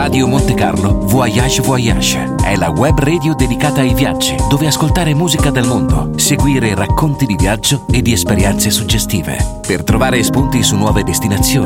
Radio Monte Carlo Voyage Voyage è la web radio dedicata ai viaggi, dove ascoltare musica del mondo, seguire racconti di viaggio e di esperienze suggestive, per trovare spunti su nuove destinazioni